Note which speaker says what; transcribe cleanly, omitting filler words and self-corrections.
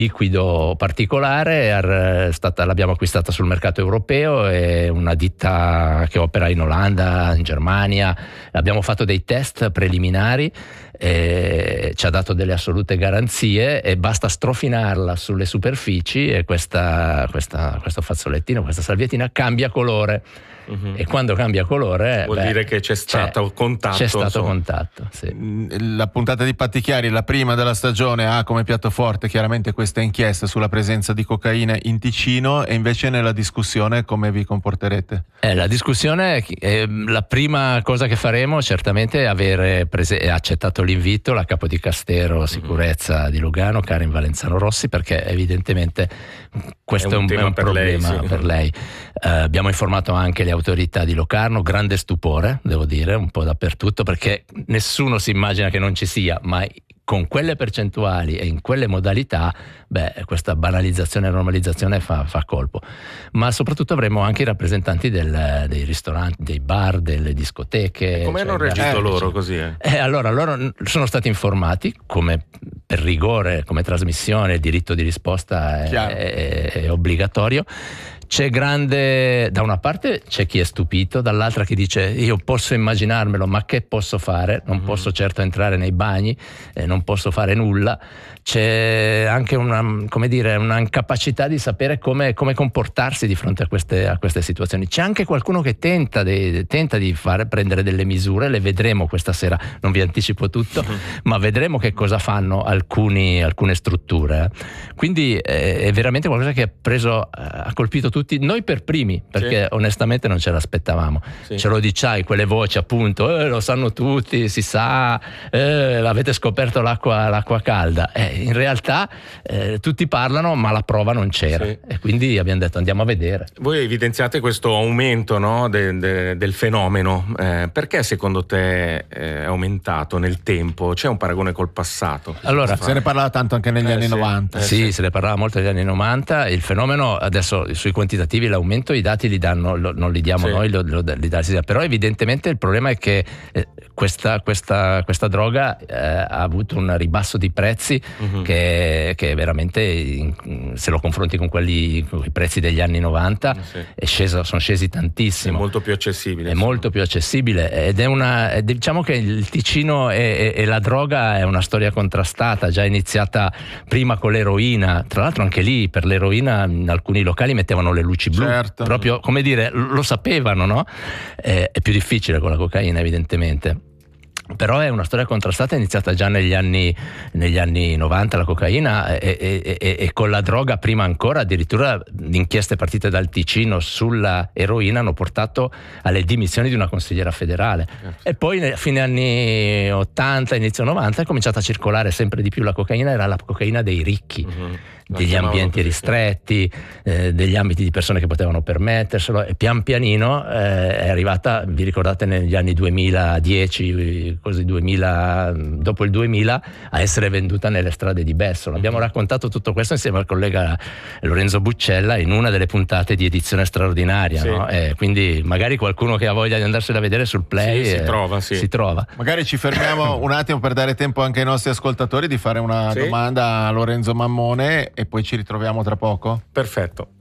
Speaker 1: liquido particolare, l'abbiamo acquistata sul mercato europeo, è una ditta che opera in Olanda, in Germania. Abbiamo fatto dei test preliminari, ci ha dato delle assolute garanzie e basta strofinarla sulle superfici e questo fazzolettino, questa salviettina cambia colore. E quando cambia colore
Speaker 2: vuol dire che c'è stato contatto.
Speaker 1: C'è stato contatto, sì.
Speaker 3: La puntata di Patti Chiari, la prima della stagione, ha come piatto forte chiaramente questa inchiesta sulla presenza di cocaina in Ticino, e invece nella discussione come vi comporterete?
Speaker 1: La discussione, la prima cosa che faremo certamente è avere accettato l'invito la capo di Castero Sicurezza di Lugano, Karin Valenzano Rossi, perché evidentemente questo è un problema per lei. Abbiamo informato anche le autorità di Locarno, grande stupore, devo dire, un po' dappertutto, perché nessuno si immagina che non ci sia, ma con quelle percentuali e in quelle modalità, questa banalizzazione e normalizzazione fa colpo. Ma soprattutto avremo anche i rappresentanti dei ristoranti, dei bar, delle discoteche.
Speaker 2: Come hanno reagito loro così?
Speaker 1: Allora, loro sono stati informati, come per rigore, come trasmissione, il diritto di risposta è obbligatorio. C'è da una parte c'è chi è stupito, dall'altra chi dice io posso immaginarmelo, ma che posso fare? Non posso certo entrare nei bagni, non posso fare nulla. C'è anche una incapacità di sapere come comportarsi di fronte a queste situazioni. C'è anche qualcuno che tenta di prendere delle misure, le vedremo questa sera, non vi anticipo tutto, ma vedremo che cosa fanno alcune strutture. Quindi è veramente qualcosa che ha colpito tutti, noi per primi, perché onestamente non ce l'aspettavamo. Ce lo diciai, quelle voci appunto, lo sanno tutti, si sa, avete scoperto l'acqua calda. In realtà tutti parlano, ma la prova non c'era, e quindi abbiamo detto andiamo a vedere.
Speaker 2: Voi evidenziate questo aumento, no, del fenomeno. Perché secondo te è aumentato nel tempo? C'è un paragone col passato?
Speaker 3: Allora, se ne parlava tanto anche negli anni 90.
Speaker 1: Sì, se ne parlava molto negli anni 90. Il fenomeno adesso sui quantitativi, l'aumento, i dati li danno, non li diamo noi, li dà il SISAL. Però evidentemente il problema è che questa droga ha avuto un ribasso di prezzi che veramente, se lo confronti con i prezzi degli anni 90, sono scesi tantissimo.
Speaker 2: È molto più accessibile.
Speaker 1: È molto più accessibile, ed diciamo che il Ticino e la droga è una storia contrastata, già iniziata prima con l'eroina. Tra l'altro anche lì per l'eroina in alcuni locali mettevano le luci blu, proprio come dire, lo sapevano, no? È più difficile con la cocaina evidentemente. Però è una storia contrastata, iniziata già negli anni 90 la cocaina, e con la droga prima ancora. Addirittura inchieste partite dal Ticino sulla eroina hanno portato alle dimissioni di una consigliera federale. E poi a fine anni 80, inizio 90 è cominciata a circolare sempre di più la cocaina, era la cocaina dei ricchi. Degli ambienti ristretti, degli ambiti di persone che potevano permetterselo, e pian pianino è arrivata, vi ricordate, negli anni 2010, così dopo il 2000, a essere venduta nelle strade di Bessola. Abbiamo raccontato tutto questo insieme al collega Lorenzo Buccella in una delle puntate di Edizione Straordinaria, no? Quindi magari qualcuno che ha voglia di andarsela a vedere sul Play si trova.
Speaker 3: Magari ci fermiamo un attimo per dare tempo anche ai nostri ascoltatori di fare una domanda a Lorenzo Mammone, e poi ci ritroviamo tra poco.
Speaker 2: Perfetto.